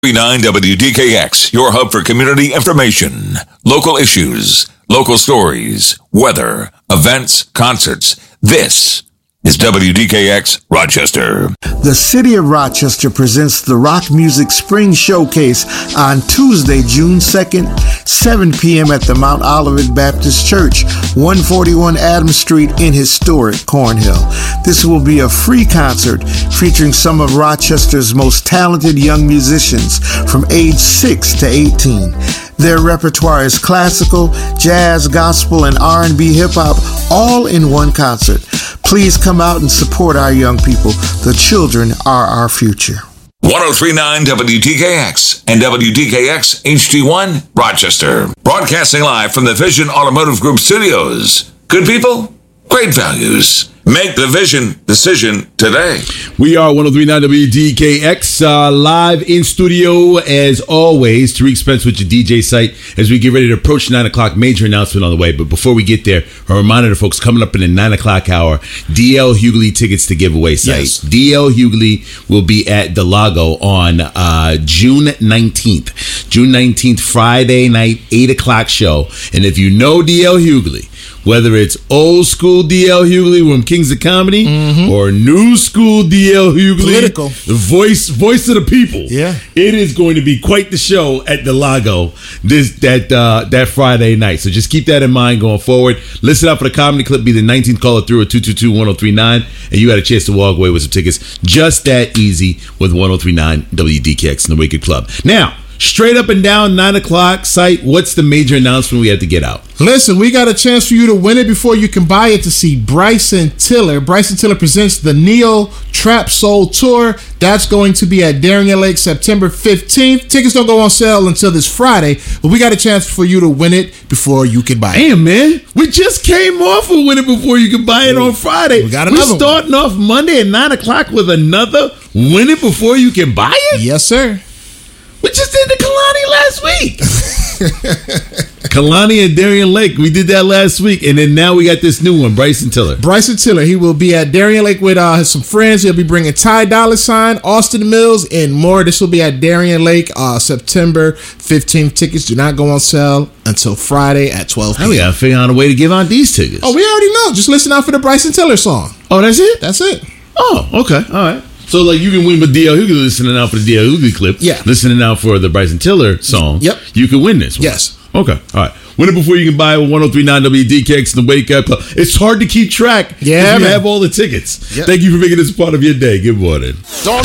103.9 WDKX, your hub for community information, local issues, local stories, weather, events, concerts. This is WDKX Rochester. The City of Rochester presents the Rock Music Spring Showcase on Tuesday, June 2nd, 7 p.m. at the Mount Olivet Baptist Church, 141 Adams Street in historic Cornhill. This will be a free concert featuring some of Rochester's most talented young musicians from age 6 to 18. Their repertoire is classical, jazz, gospel, and R&B hip-hop, all in one concert. Please come out and support our young people. The children are our future. 103.9 WDKX and WDKX HD1 Rochester. Broadcasting live from the Vision Automotive Group studios. Good people, great values. Make the Vision decision today. We are 103.9 WDKX live in studio as always. Tariq Spence with your DJ site as we get ready to approach 9 o'clock. Major announcement on the way. But before we get there, a reminder to folks coming up in the 9 o'clock hour, DL Hughley tickets to give away site. Yes. DL Hughley will be at the Lago on June 19th. June 19th, Friday night, 8 o'clock show. And if you know DL Hughley, whether it's old school DL Hughley from Kings of Comedy or new school DL Hughley, political, the voice of the people. Yeah, it is going to be quite the show at the Lago that Friday night. So just keep that in mind going forward. Listen out for the comedy clip. Be the 19th caller through at 222-1039, and you got a chance to walk away with some tickets. Just that easy with 103.9 WDKX and the Wicked Club. Now, straight up and down 9 o'clock site, what's the major announcement we have to get out? Listen, we got a chance for you to win it before you can buy it to see Bryson Tiller. Bryson Tiller presents the Neo Trap Soul Tour. That's going to be at Darien Lake September 15th. Tickets don't go on sale until this Friday, but we got a chance for you to win it before you can buy it. Damn, man. We just came off of win it before you can buy it on Friday. We got another We're starting off Monday at 9 o'clock with another win it before you can buy it? Yes, sir. We just did the Kalani last week. Kalani and Darien Lake. We did that last week. And then now we got this new one, Bryson Tiller. Bryson Tiller. He will be at Darien Lake with some friends. He'll be bringing Ty Dolla $ign, Austin Mills, and more. This will be at Darien Lake September 15th. Tickets do not go on sale until Friday at 12 p.m. We got to figure out a way to give out these tickets. Oh, we already know. Just listen out for the Bryson Tiller song. Oh, that's it? That's it. Oh, okay. All right. So, like, you can win with DL Hughley listening out for the DL Hughley clip. Yeah. Listening out for the Bryson Tiller song. Yep. You can win this one. Yes. Okay. All right. Win it before you can buy it with 103.9 WDKX and the Wake Up Club. It's hard to keep track. Yeah, you have all the tickets. Yep. Thank you for making this part of your day. Good morning.